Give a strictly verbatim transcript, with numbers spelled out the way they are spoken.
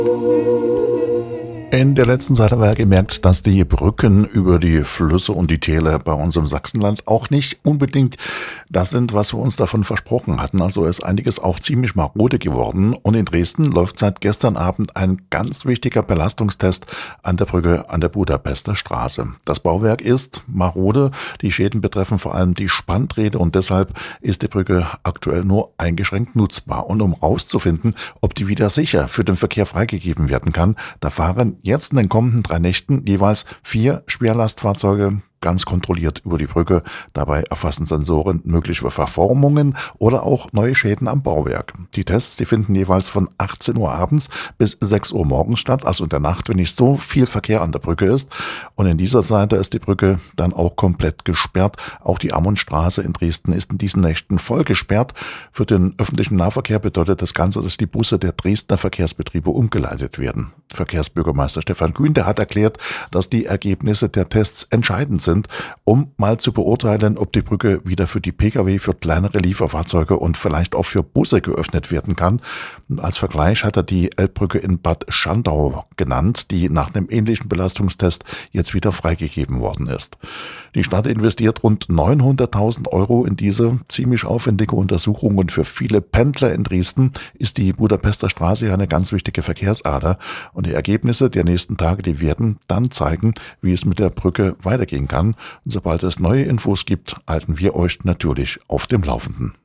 In der letzten Zeit haben wir ja gemerkt, dass die Brücken über die Flüsse und die Täler bei uns im Sachsenland auch nicht unbedingt das sind, was wir uns davon versprochen hatten. Also ist einiges auch ziemlich marode geworden. Und in Dresden läuft seit gestern Abend ein ganz wichtiger Belastungstest an der Brücke an der Budapester Straße. Das Bauwerk ist marode. Die Schäden betreffen vor allem die Spannräder und deshalb ist die Brücke aktuell nur eingeschränkt nutzbar. Und um rauszufinden, ob die wieder sicher für den Verkehr freigegeben werden kann, da fahren jetzt in den kommenden drei Nächten jeweils vier Schwerlastfahrzeuge ganz kontrolliert über die Brücke. Dabei erfassen Sensoren mögliche Verformungen oder auch neue Schäden am Bauwerk. Die Tests, die finden jeweils von achtzehn Uhr abends bis sechs Uhr morgens statt, also in der Nacht, wenn nicht so viel Verkehr an der Brücke ist. Und in dieser Zeit, da ist die Brücke dann auch komplett gesperrt. Auch die Ammonstraße in Dresden ist in diesen Nächten voll gesperrt. Für den öffentlichen Nahverkehr bedeutet das Ganze, dass die Busse der Dresdner Verkehrsbetriebe umgeleitet werden. Verkehrsbürgermeister Stefan Kühn, der hat erklärt, dass die Ergebnisse der Tests entscheidend sind, um mal zu beurteilen, ob die Brücke wieder für die Pkw, für kleinere Lieferfahrzeuge und vielleicht auch für Busse geöffnet werden kann. Als Vergleich hat er die Elbbrücke in Bad Schandau genannt, die nach einem ähnlichen Belastungstest jetzt wieder freigegeben worden ist. Die Stadt investiert rund neunhunderttausend Euro in diese ziemlich aufwendige Untersuchung und für viele Pendler in Dresden ist die Budapester Straße ja eine ganz wichtige Verkehrsader. Und die Ergebnisse der nächsten Tage, die werden dann zeigen, wie es mit der Brücke weitergehen kann. Und sobald es neue Infos gibt, halten wir euch natürlich auf dem Laufenden.